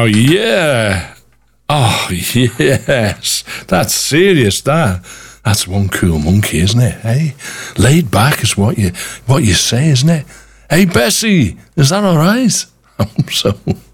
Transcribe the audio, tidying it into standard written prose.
Oh, yeah. Oh, yes. That's serious, that. That's one cool monkey, isn't it, hey? Laid back is what you say, isn't it? Hey, Bessie, is that all right? I hope so.